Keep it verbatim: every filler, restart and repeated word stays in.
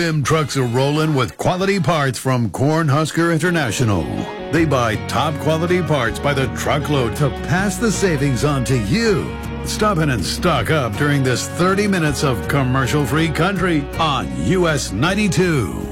Them trucks are rolling with quality parts from Cornhusker International. They buy top quality parts by the truckload to pass the savings on to you. Stop in and stock up during this thirty minutes of commercial-free country on U S ninety-two.